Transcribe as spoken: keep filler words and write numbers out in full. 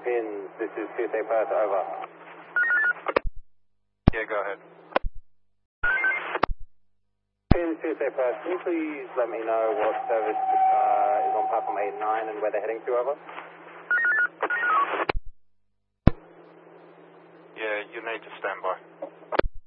Pins, this is Tuesday Perth, over. Yeah, go ahead. Pins, Tuesday Perth, can you please let me know what service uh, is on platform eight and nine and where they're heading to, over? Yeah, you need to stand by.